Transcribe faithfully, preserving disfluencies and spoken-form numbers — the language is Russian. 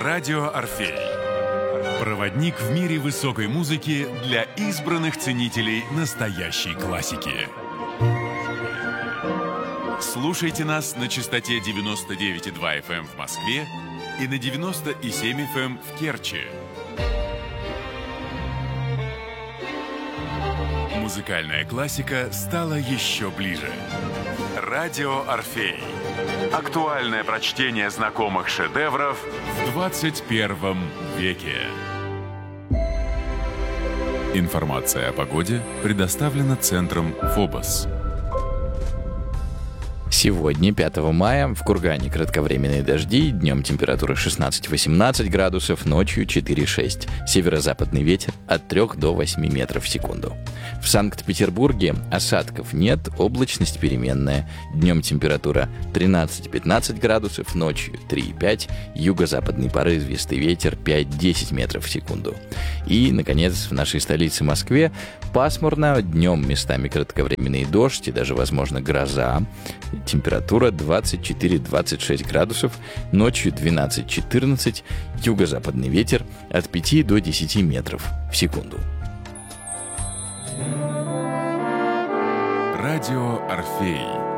Радио «Орфей». Проводник в мире высокой музыки для избранных ценителей настоящей классики. Слушайте нас на частоте девяносто девять и два эф эм в Москве и на девяносто и семь эф эм в Керчи. Музыкальная классика стала еще ближе. Радио «Орфей». Актуальное прочтение знакомых шедевров в двадцать первом веке. Информация о погоде предоставлена центром «Фобос». Сегодня, пятого мая, в Кургане кратковременные дожди, днем температура шестнадцать-восемнадцать градусов, ночью четыре-шесть. Северо-западный ветер от трёх до восьми метров в секунду. В Санкт-Петербурге осадков нет, облачность переменная. Днем температура тринадцать-пятнадцать градусов, ночью три-пять, юго-западный порывистый ветер пять-десять метров в секунду. И, наконец, в нашей столице Москве пасмурно, днем местами кратковременный дождь и даже, возможно, гроза. Температура двадцать четыре-двадцать шесть градусов, ночью двенадцать-четырнадцать, юго-западный ветер от пяти до десяти метров в секунду. Радио «Орфей».